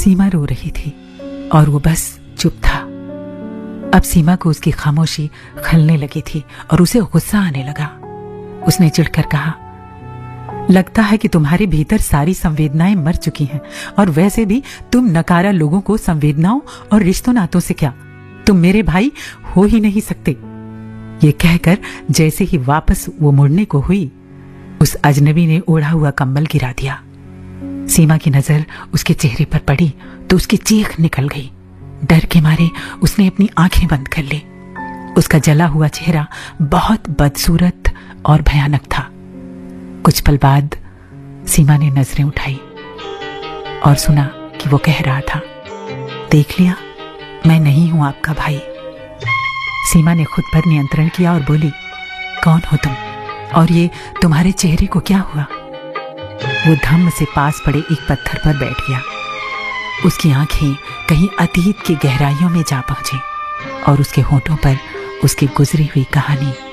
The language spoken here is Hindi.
सीमा रो रही थी और वो बस चुप था। अब सीमा को उसकी खामोशी खलने लगी थी और उसे गुस्सा आने लगा। उसने चिढ़कर कहा, लगता है कि तुम्हारे भीतर सारी संवेदनाएं मर चुकी हैं, और वैसे भी तुम नकारा लोगों को संवेदनाओं और रिश्तों नातों से क्या, तुम मेरे भाई हो ही नहीं सकते। ये कहकर जैसे ही वापस वो मुड़ने को हुई, उस अजनबी ने ओढ़ा हुआ कंबल गिरा दिया। सीमा की नजर उसके चेहरे पर पड़ी तो उसकी चीख निकल गई। डर के मारे उसने अपनी आंखें बंद कर ली। उसका जला हुआ चेहरा बहुत बदसूरत और भयानक था। कुछ पल बाद सीमा ने नजरें उठाई और सुना कि वो कह रहा था, देख लिया, मैं नहीं हूं आपका भाई। सीमा ने खुद पर नियंत्रण किया और बोली, कौन हो तुम, और ये तुम्हारे चेहरे को क्या हुआ? वो धम्म से पास पड़े एक पत्थर पर बैठ गया। उसकी आंखें कहीं अतीत की गहराइयों में जा पहुंची और उसके होठों पर उसकी गुजरी हुई कहानी